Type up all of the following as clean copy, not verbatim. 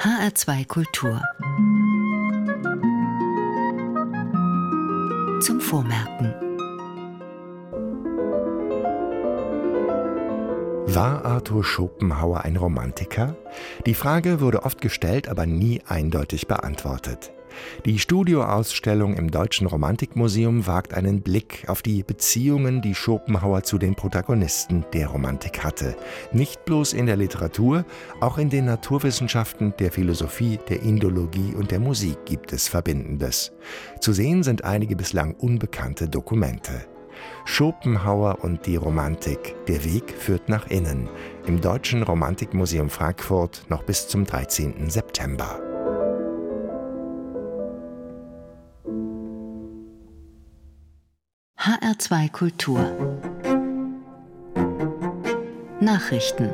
HR2 Kultur. Zum Vormerken. War Arthur Schopenhauer ein Romantiker? Die Frage wurde oft gestellt, aber nie eindeutig beantwortet. Die Studioausstellung im Deutschen Romantikmuseum wagt einen Blick auf die Beziehungen, die Schopenhauer zu den Protagonisten der Romantik hatte. Nicht bloß in der Literatur, auch in den Naturwissenschaften, der Philosophie, der Indologie und der Musik gibt es Verbindendes. Zu sehen sind einige bislang unbekannte Dokumente. Schopenhauer und die Romantik. Der Weg führt nach innen. Im Deutschen Romantikmuseum Frankfurt noch bis zum 13. September. HR2 Kultur. Nachrichten.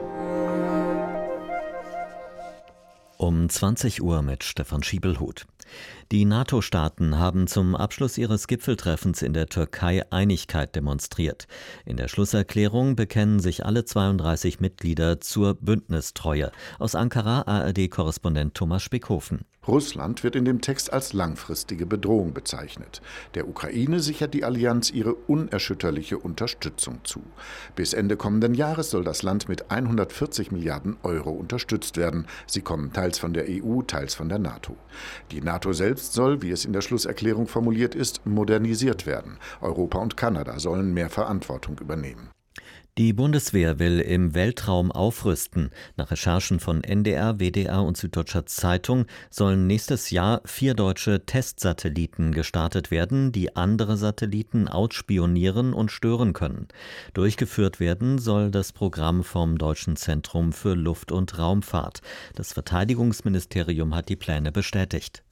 Um 20 Uhr mit Stefan Schiebelhuth. Die NATO-Staaten haben zum Abschluss ihres Gipfeltreffens in der Türkei Einigkeit demonstriert. In der Schlusserklärung bekennen sich alle 32 Mitglieder zur Bündnistreue. Aus Ankara ARD-Korrespondent Thomas Spickhofen. Russland wird in dem Text als langfristige Bedrohung bezeichnet. Der Ukraine sichert die Allianz ihre unerschütterliche Unterstützung zu. Bis Ende kommenden Jahres soll das Land mit 140 Milliarden Euro unterstützt werden. Sie kommen teils von der EU, teils von der NATO. Die NATO selbst soll, wie es in der Schlusserklärung formuliert ist, modernisiert werden. Europa und Kanada sollen mehr Verantwortung übernehmen. Die Bundeswehr will im Weltraum aufrüsten. Nach Recherchen von NDR, WDR und Süddeutscher Zeitung sollen nächstes Jahr 4 deutsche Testsatelliten gestartet werden, die andere Satelliten ausspionieren und stören können. Durchgeführt werden soll das Programm vom Deutschen Zentrum für Luft- und Raumfahrt. Das Verteidigungsministerium hat die Pläne bestätigt.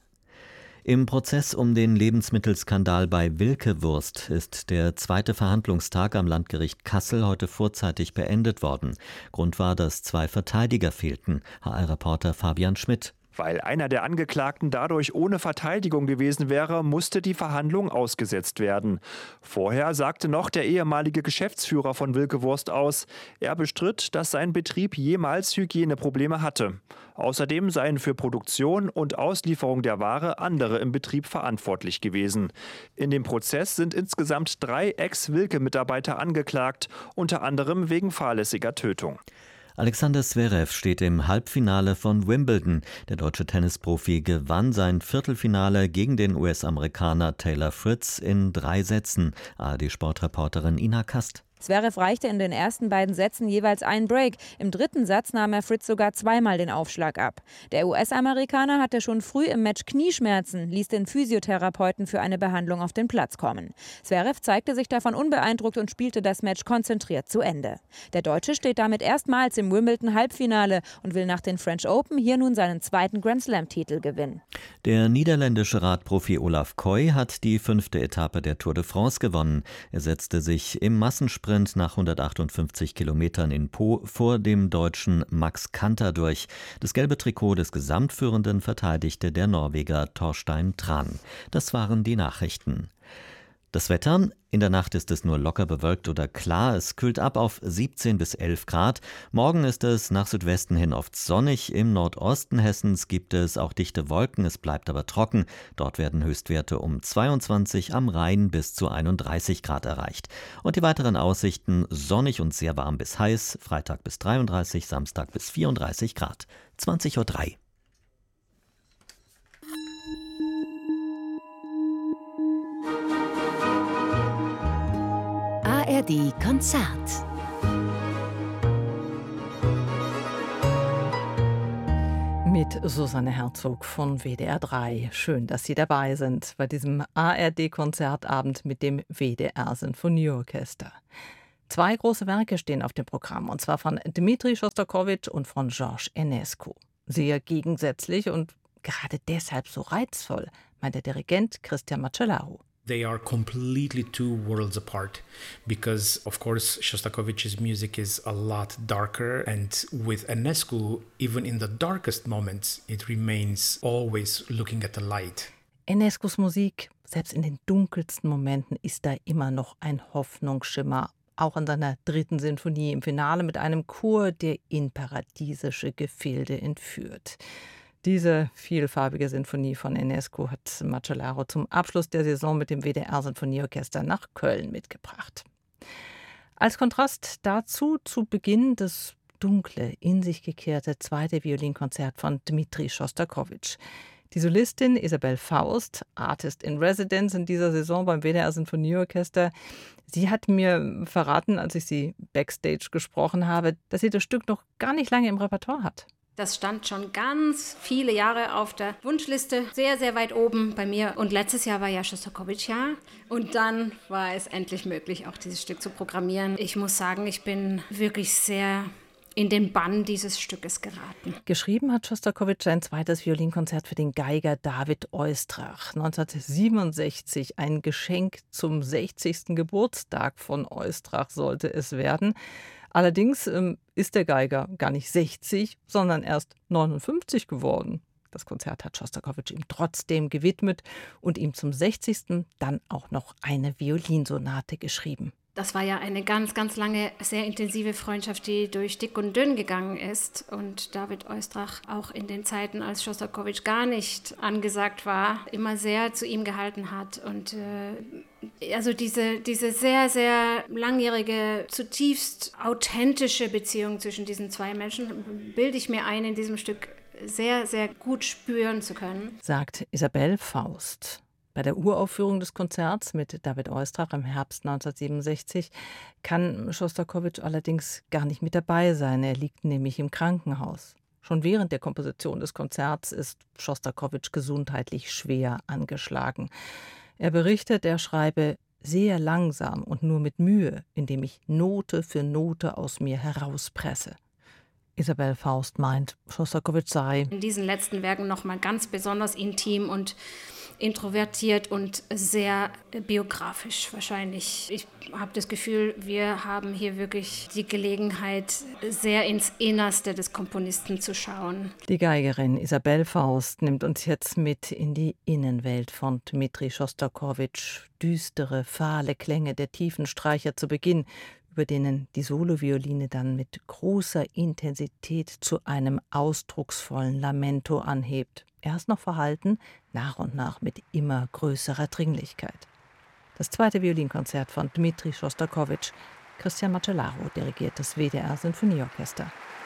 Im Prozess um den Lebensmittelskandal bei Wilke Wurst ist der zweite Verhandlungstag am Landgericht Kassel heute vorzeitig beendet worden. Grund war, dass 2 Verteidiger fehlten. HR-Reporter Fabian Schmidt. Weil einer der Angeklagten dadurch ohne Verteidigung gewesen wäre, musste die Verhandlung ausgesetzt werden. Vorher sagte noch der ehemalige Geschäftsführer von Wilke Wurst aus, er bestritt, dass sein Betrieb jemals Hygieneprobleme hatte. Außerdem seien für Produktion und Auslieferung der Ware andere im Betrieb verantwortlich gewesen. In dem Prozess sind insgesamt 3 Ex-Wilke-Mitarbeiter angeklagt, unter anderem wegen fahrlässiger Tötung. Alexander Zverev steht im Halbfinale von Wimbledon. Der deutsche Tennisprofi gewann sein Viertelfinale gegen den US-Amerikaner Taylor Fritz in 3 Sätzen. ARD-Sportreporterin Ina Kast. Zverev reichte in den ersten beiden Sätzen jeweils einen Break. Im dritten Satz nahm er Fritz sogar zweimal den Aufschlag ab. Der US-Amerikaner hatte schon früh im Match Knieschmerzen, ließ den Physiotherapeuten für eine Behandlung auf den Platz kommen. Zverev zeigte sich davon unbeeindruckt und spielte das Match konzentriert zu Ende. Der Deutsche steht damit erstmals im Wimbledon-Halbfinale und will nach den French Open hier nun seinen zweiten Grand-Slam-Titel gewinnen. Der niederländische Radprofi Olaf Koy hat die 5. Etappe der Tour de France gewonnen. Er setzte sich im Massensprint nach 158 Kilometern in Po vor dem Deutschen Max Kanter durch. Das gelbe Trikot des Gesamtführenden verteidigte der Norweger Torstein Tran. Das waren die Nachrichten. Das Wetter: In der Nacht ist es nur locker bewölkt oder klar. Es kühlt ab auf 17 bis 11 Grad. Morgen ist es nach Südwesten hin oft sonnig. Im Nordosten Hessens gibt es auch dichte Wolken. Es bleibt aber trocken. Dort werden Höchstwerte um 22, am Rhein bis zu 31 Grad erreicht. Und die weiteren Aussichten: sonnig und sehr warm bis heiß. Freitag bis 33, Samstag bis 34 Grad. 20:03 Uhr. ARD Konzert. Mit Susanne Herzog von WDR 3. Schön, dass Sie dabei sind bei diesem ARD-Konzertabend mit dem WDR Sinfonieorchester. 2 große Werke stehen auf dem Programm, und zwar von Dmitri Schostakowitsch und von George Enescu. Sehr gegensätzlich und gerade deshalb so reizvoll, meint der Dirigent Christian Marcellahu. They are completely 2 worlds apart because, of course, Shostakovich's music is a lot darker, and with Enescu, even in the darkest moments, it remains always looking at the light. Enescus Musik, selbst in den dunkelsten Momenten, ist da immer noch ein Hoffnungsschimmer. Auch in seiner 3. Sinfonie im Finale mit einem Chor, der in paradiesische Gefilde entführt. Diese vielfarbige Sinfonie von Enescu hat Macellaro zum Abschluss der Saison mit dem WDR-Sinfonieorchester nach Köln mitgebracht. Als Kontrast dazu zu Beginn das dunkle, in sich gekehrte zweite Violinkonzert von Dmitri Schostakowitsch. Die Solistin Isabelle Faust, Artist in Residence in dieser Saison beim WDR-Sinfonieorchester, sie hat mir verraten, als ich sie backstage gesprochen habe, dass sie das Stück noch gar nicht lange im Repertoire hat. Das stand schon ganz viele Jahre auf der Wunschliste, sehr, sehr weit oben bei mir. Und letztes Jahr war ja Schostakowitsch-Jahr. Und dann war es endlich möglich, auch dieses Stück zu programmieren. Ich muss sagen, ich bin wirklich sehr in den Bann dieses Stückes geraten. Geschrieben hat Schostakowitsch sein zweites Violinkonzert für den Geiger David Oistrakh. 1967, ein Geschenk zum 60. Geburtstag von Oistrakh sollte es werden. Allerdings ist der Geiger gar nicht 60, sondern erst 59 geworden. Das Konzert hat Schostakowitsch ihm trotzdem gewidmet und ihm zum 60. dann auch noch eine Violinsonate geschrieben. Das war ja eine ganz, ganz lange, sehr intensive Freundschaft, die durch dick und dünn gegangen ist. Und David Oistrakh auch in den Zeiten, als Schostakowitsch gar nicht angesagt war, immer sehr zu ihm gehalten hat. Und also diese sehr, sehr langjährige, zutiefst authentische Beziehung zwischen diesen zwei Menschen, bilde ich mir ein, in diesem Stück sehr, sehr gut spüren zu können. Sagt Isabelle Faust. Bei der Uraufführung des Konzerts mit David Oistrakh im Herbst 1967 kann Schostakowitsch allerdings gar nicht mit dabei sein. Er liegt nämlich im Krankenhaus. Schon während der Komposition des Konzerts ist Schostakowitsch gesundheitlich schwer angeschlagen. Er berichtet, er schreibe sehr langsam und nur mit Mühe, indem ich Note für Note aus mir herauspresse. Isabelle Faust meint, Schostakowitsch sei in diesen letzten Werken nochmal ganz besonders intim und introvertiert und sehr biografisch wahrscheinlich. Ich habe das Gefühl, wir haben hier wirklich die Gelegenheit, sehr ins Innerste des Komponisten zu schauen. Die Geigerin Isabelle Faust nimmt uns jetzt mit in die Innenwelt von Dmitri Schostakowitsch. Düstere, fahle Klänge der tiefen Streicher zu Beginn, über denen die Solovioline dann mit großer Intensität zu einem ausdrucksvollen Lamento anhebt. Erst noch verhalten, nach und nach mit immer größerer Dringlichkeit. Das zweite Violinkonzert von Dmitri Schostakowitsch. Christian Macellaro dirigiert das WDR-Sinfonieorchester.